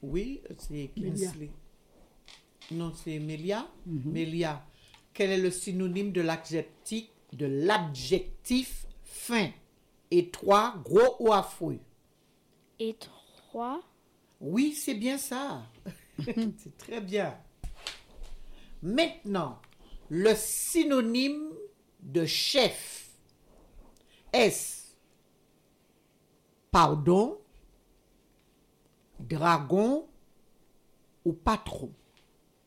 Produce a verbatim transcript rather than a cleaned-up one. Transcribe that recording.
Oui, c'est Mélia. Kingsley. Non, c'est Mélia. Mhm. Mélia. Quel est le synonyme de l'adjectif, de l'adjectif fin, étroit, gros ou affreux? Étroit. Oui, c'est bien ça. C'est très bien. Maintenant, le synonyme de chef. Est-ce pardon, dragon ou patron?